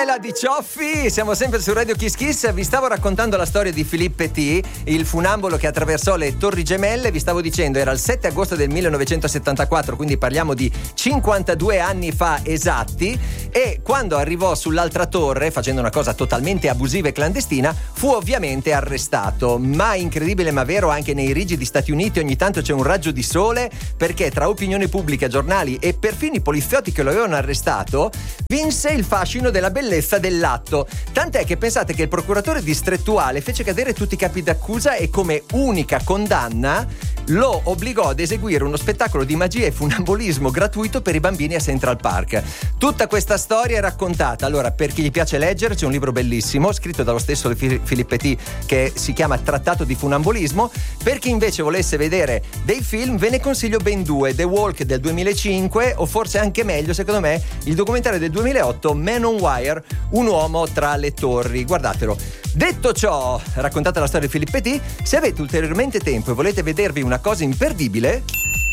La di Cioffi, siamo sempre su Radio Kiss Kiss. Vi stavo raccontando la storia di Philippe Petit, il funambolo che attraversò le Torri Gemelle. Vi stavo dicendo, era il 7 agosto del 1974, quindi parliamo di 52 anni fa esatti. E quando arrivò sull'altra torre, facendo una cosa totalmente abusiva e clandestina, fu ovviamente arrestato. Ma incredibile ma vero, anche nei rigidi Stati Uniti ogni tanto c'è un raggio di sole, perché tra opinione pubblica, giornali e perfino i poliziotti che lo avevano arrestato, vinse il fascino della bellezza dell'atto, tant'è che pensate che il procuratore distrettuale fece cadere tutti i capi d'accusa e come unica condanna lo obbligò ad eseguire uno spettacolo di magia e funambolismo gratuito per i bambini a Central Park. Tutta questa storia è raccontata. Allora, per chi gli piace leggere, c'è un libro bellissimo scritto dallo stesso Philippe Petit che si chiama Trattato di funambolismo. Per chi invece volesse vedere dei film, ve ne consiglio ben due: The Walk del 2005 o forse anche meglio, secondo me, il documentario del 2008 Man on Wire, un uomo tra le torri. Guardatelo. Detto ciò, raccontata la storia di Philippe Petit, se avete ulteriormente tempo e volete vedervi una cosa imperdibile,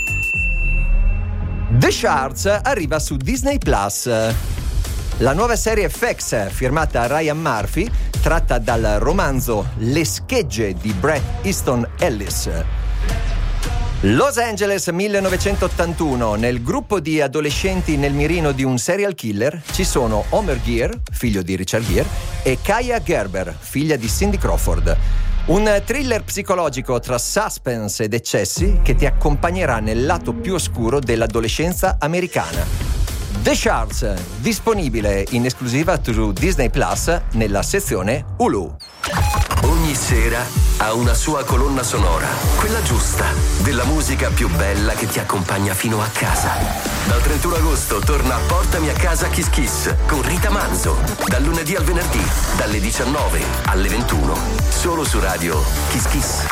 The Shards arriva su Disney Plus. La nuova serie FX, firmata Ryan Murphy, tratta dal romanzo Le schegge di Bret Easton Ellis. Los Angeles 1981. Nel gruppo di adolescenti nel mirino di un serial killer ci sono Homer Gere, figlio di Richard Gere, e Kaya Gerber, figlia di Cindy Crawford. Un thriller psicologico tra suspense ed eccessi che ti accompagnerà nel lato più oscuro dell'adolescenza americana. The Shards, disponibile in esclusiva su Disney Plus nella sezione Hulu. Ogni sera ha una sua colonna sonora, quella giusta, della musica più bella che ti accompagna fino a casa. Dal 31 agosto torna Portami a casa Kiss Kiss con Rita Manzo, dal lunedì al venerdì, dalle 19 alle 21, solo su Radio Kiss Kiss.